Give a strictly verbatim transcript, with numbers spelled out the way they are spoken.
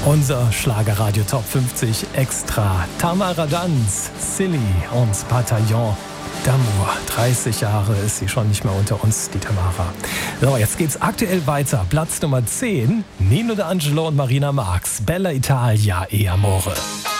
Unser Schlagerradio Top fünfzig Extra. Tamara Danz, Silly und Bataillon d'Amour. dreißig Jahre ist sie schon nicht mehr unter uns, die Tamara. So, jetzt geht's aktuell weiter. Platz Nummer zehn, Nino D'Angelo und Marina Marx. Bella Italia e Amore.